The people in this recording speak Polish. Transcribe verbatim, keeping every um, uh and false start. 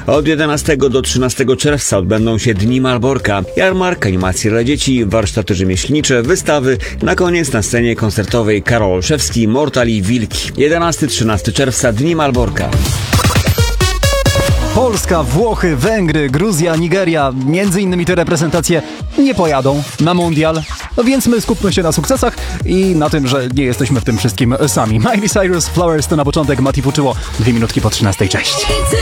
Od jedenastego do trzynastego czerwca odbędą się Dni Malborka, jarmark, animacje dla dzieci, warsztaty rzemieślnicze, wystawy, na koniec na scenie koncertowej Karol Olszewski, Mortal i Wilki. jedenastego do trzynastego czerwca Dni Malborka. Polska, Włochy, Węgry, Gruzja, Nigeria, między innymi te reprezentacje nie pojadą na mundial, więc my skupmy się na sukcesach i na tym, że nie jesteśmy w tym wszystkim sami. Miley Cyrus, Flowers to na początek, Mati Fuczyło, dwie minutki po trzynastej. Cześć.